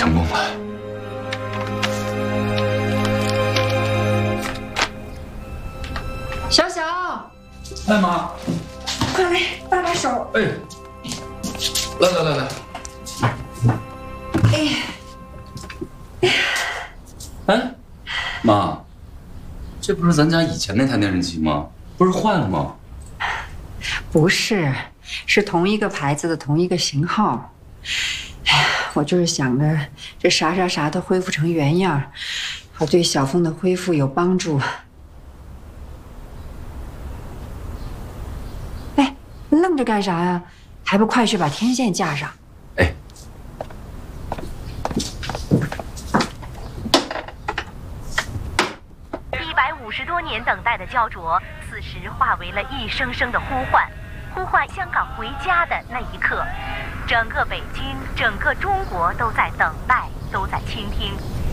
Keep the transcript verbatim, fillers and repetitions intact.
成功了。 小小， 哎妈， 快来搭把手。 哎，来来来来。 哎， 哎，哎，妈，这不是咱家以前那台电视机吗？不是换了吗？ 不是，是同一个牌子的同一个型号。哎呀，我就是想着这啥啥啥都恢复成原样，好对小凤的恢复有帮助。哎，愣着干啥呀？还不快去把天线架上？ 哎。 一百五十多年等待的焦灼，此时化为了一声声的呼唤，呼唤香港回家的那一刻，整个北京，整个中国都在等待，都在倾听。